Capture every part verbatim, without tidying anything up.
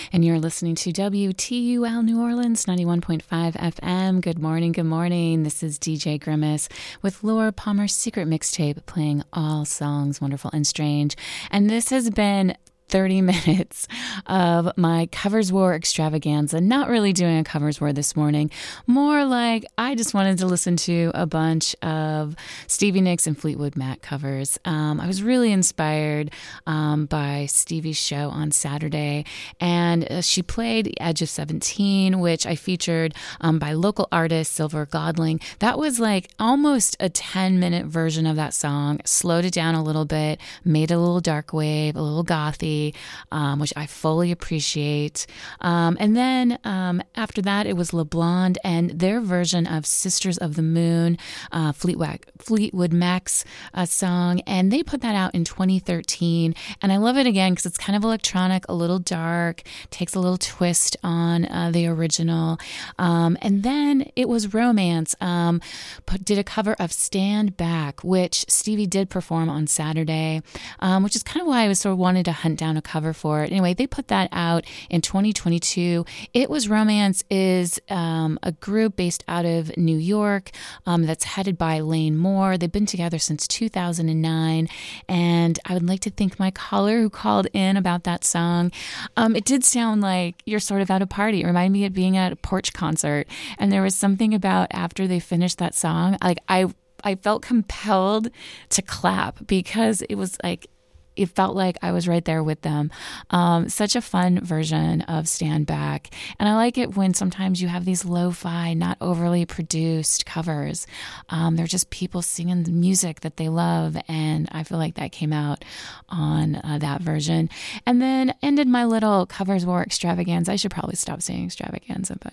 and you're listening to W T U L New Orleans ninety-one point five F M. Good morning, good morning. This is D J Grimace with Laura Palmer's Secret Mixtape, playing all songs wonderful and strange. And this has been thirty minutes of my Covers War extravaganza. Not really doing a Covers War this morning. More like I just wanted to listen to a bunch of Stevie Nicks and Fleetwood Mac covers. Um, I was really inspired um, by Stevie's show on Saturday, and uh, she played The Edge of seventeen, which I featured um, by local artist Silver Godling. That was like almost a ten minute version of that song. Slowed it down a little bit, made it a little dark wave, a little gothy, Um, which I fully appreciate. Um, and then um, after that, it was LeBlond and their version of Sisters of the Moon, uh, Fleetwood, Fleetwood Mac's uh, song. And they put that out in twenty thirteen. And I love it again because it's kind of electronic, a little dark, takes a little twist on uh, the original. Um, and then it was Romance, um, put, did a cover of Stand Back, which Stevie did perform on Saturday, um, which is kind of why I was sort of wanted to hunt down a cover for it. Anyway, they put that out in twenty twenty-two. It Was Romance is um, a group based out of New York um, that's headed by Lane Moore. They've been together since two thousand nine, and I would like to thank my caller who called in about that song. Um, it did sound like you're sort of at a party. It reminded me of being at a Porch concert, and there was something about after they finished that song, like I I felt compelled to clap because it was like it felt like I was right there with them. Um, such a fun version of Stand Back. And I like it when sometimes you have these lo-fi, not overly produced covers. Um, they're just people singing the music that they love. And I feel like that came out on uh, that version. And then ended my little Covers War extravaganza. I should probably stop saying extravaganza, but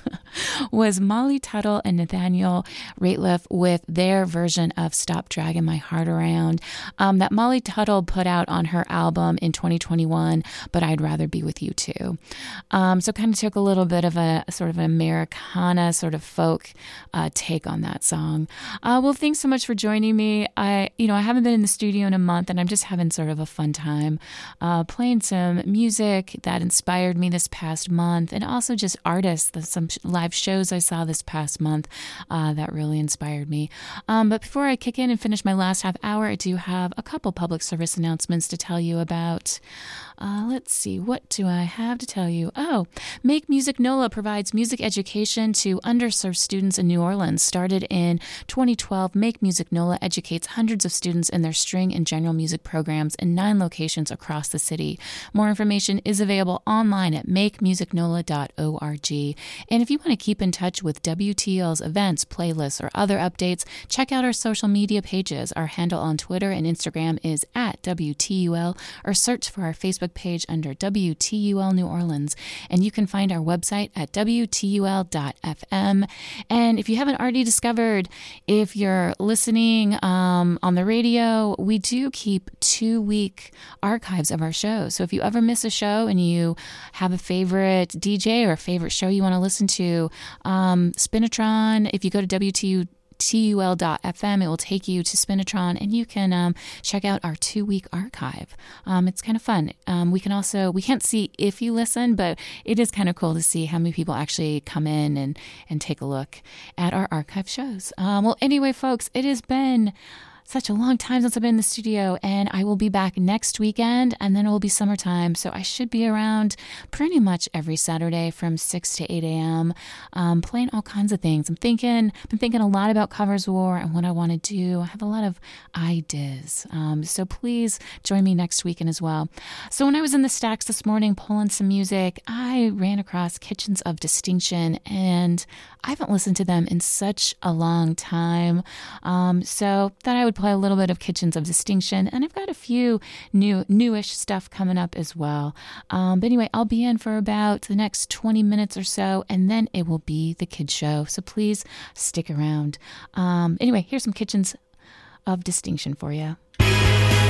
was Molly Tuttle and Nathaniel Rateliff with their version of Stop Dragging My Heart Around. Um, that Molly Tuttle put out on her album in twenty twenty-one, But I'd Rather Be With You Too. Um, so kind of took a little bit of a sort of an Americana sort of folk uh, take on that song. Uh, well, thanks so much for joining me. I, you know, I haven't been in the studio in a month, and I'm just having sort of a fun time uh, playing some music that inspired me this past month, and also just artists, the, some live shows I saw this past month uh, that really inspired me. Um, but before I kick in and finish my last half hour, I do have a couple public service announcements to tell you about. Uh, let's see, what do I have to tell you? Oh, Make Music NOLA provides music education to underserved students in New Orleans. Started in twenty twelve, Make Music NOLA educates hundreds of students in their string and general music programs in nine locations across the city. More information is available online at make music nola dot org. And if you want to keep in touch with W T L's events, playlists, or other updates, check out our social media pages. Our handle on Twitter and Instagram is at W T U L, or search for our Facebook page under W T U L New Orleans. And you can find our website at W T U L dot F M. And if you haven't already discovered, if you're listening um, on the radio, we do keep two-week archives of our shows. So if you ever miss a show and you have a favorite D J or a favorite show you want to listen to, um, Spinatron, if you go to W T U T U L dot F M, it will take you to Spinatron, and you can um, check out our two-week archive. Um, it's kind of fun. Um, we can also, we can't see if you listen, but it is kind of cool to see how many people actually come in and, and take a look at our archive shows. Um, well, anyway, folks, it has been such a long time since I've been in the studio, and I will be back next weekend, and then it will be summertime, so I should be around pretty much every Saturday from six to eight a.m. Um, playing all kinds of things. I'm thinking, been thinking a lot about Covers War and what I want to do. I have a lot of ideas, um, so please join me next weekend as well. So when I was in the stacks this morning pulling some music, I ran across Kitchens of Distinction, and I haven't listened to them in such a long time, um, so that I would play a little bit of Kitchens of Distinction, and I've got a few new newish stuff coming up as well. Um, but anyway, I'll be in for about the next twenty minutes or so, and then it will be the Kid Show, so please stick around. Um, anyway, here's some Kitchens of Distinction for you.